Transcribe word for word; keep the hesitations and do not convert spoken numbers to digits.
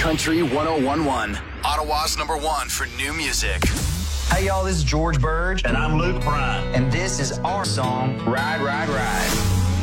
Country one oh one point one. Ottawa's number one for new music. Hey, y'all, this is George Burge. And I'm Luke Bryan. And this is our song, Ride, Ride, Ride.